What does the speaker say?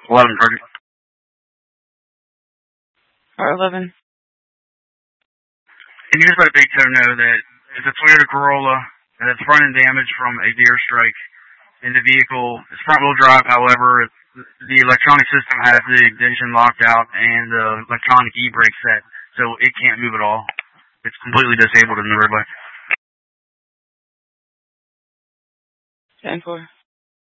11 Project. R11. Can you just let Big Toe know that it's a Toyota Corolla and it's front end damage from a deer strike in the vehicle. It's front wheel drive, however, the electronic system has the ignition locked out and the electronic e-brake set, so it can't move at all. It's completely disabled in the roadway. 10-4.